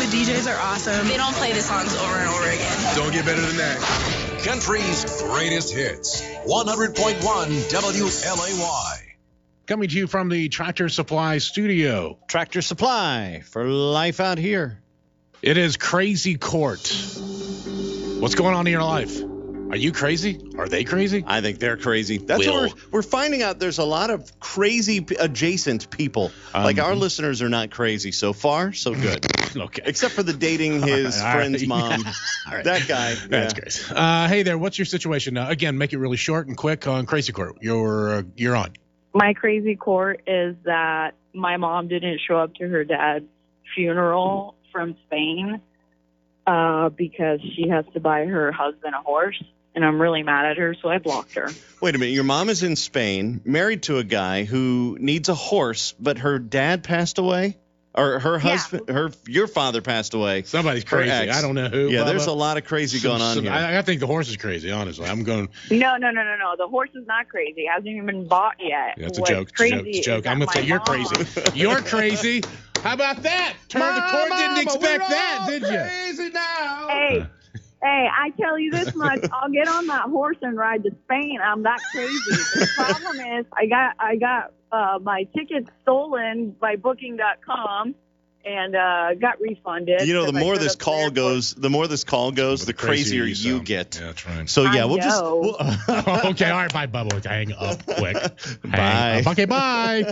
DJs are awesome. They don't play the songs over and over again. Don't get better than that. Country's greatest hits. 100.1 WLAY. Coming to you from the Tractor Supply studio. Tractor Supply for life out here. It is Crazy Court. What's going on in your life? Are you crazy? Are they crazy? I think they're crazy. That's what we're finding out. There's a lot of crazy adjacent people. Like our listeners are not crazy. So far, so good. Okay. Except for the dating his friend's mom. Right. That guy. That's great. Hey there, what's your situation? Again, make it really short and quick on Crazy Court. You're on. My crazy court is that my mom didn't show up to her dad's funeral from Spain because she has to buy her husband a horse. And I'm really mad at her, so I blocked her. Wait a minute. Your mom is in Spain, married to a guy who needs a horse, but her dad passed away? Or her husband, your father passed away. Somebody's crazy. I don't know who. Yeah, there's a lot of crazy going on here. I think the horse is crazy, honestly. I'm going. No. The horse is not crazy. It hasn't even been bought yet. That's a joke. It's a joke. I'm going to say you're crazy. You're crazy. How about that? The court didn't expect that, did you? Crazy now. Hey, I tell you this much, I'll get on that horse and ride to Spain. I'm that crazy. The problem is I got my tickets stolen by Booking.com and got refunded. You know, the more this call goes, the crazier you get. Yeah, that's right. So yeah, we'll okay, all right, bye, Bubba. Hang up quick. Bye. Okay, bye.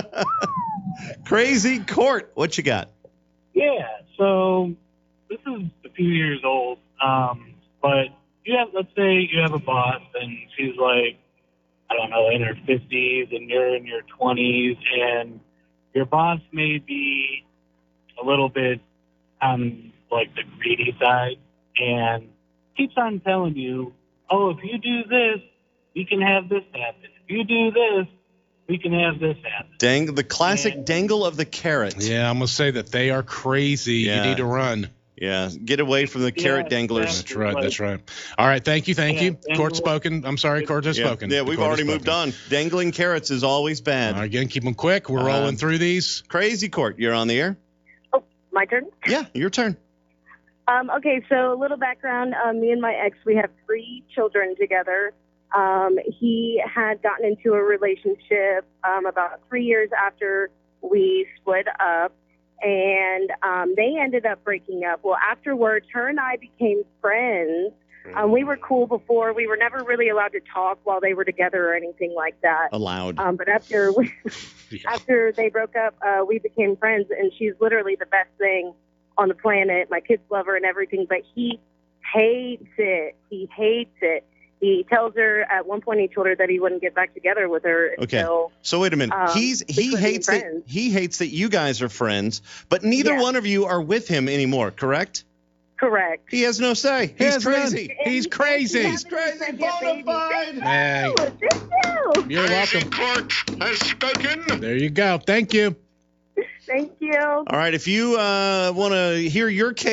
Crazy Court, what you got? Yeah, so this is a few years old. But let's say you have a boss and she's like, I don't know, in her 50s and you're in your 20s and your boss may be a little bit on like the greedy side and keeps on telling you, oh, if you do this, we can have this happen. If you do this, we can have this happen. The classic dangle of the carrot. Yeah, I'm going to say that they are crazy. Yeah. You need to run. Yeah, get away from the carrot danglers. That's right. All right, thank you. Court spoken. I'm sorry, court has spoken. Yeah, we've already moved on. Dangling carrots is always bad. Again, keep them quick. We're rolling through these. Crazy Court, you're on the air. Oh, my turn? Yeah, your turn. Okay, so a little background. Me and my ex, we have 3 children together. He had gotten into a relationship about 3 years after we split up. And they ended up breaking up. Well, afterwards, her and I became friends. We were cool before. We were never really allowed to talk while they were together or anything like that. Allowed. But after they broke up, we became friends. And she's literally the best thing on the planet. My kids love her and everything. But he hates it. He tells her at one point, he told her that he wouldn't get back together with her. Okay. Until, so wait a minute. He hates that you guys are friends, but neither one of you are with him anymore, correct? Correct. He has no say. He's crazy. He's crazy. He's crazy. Bonafide. Hey. You're welcome. Court has spoken. There you go. Thank you. Thank you. All right. If you want to hear your case,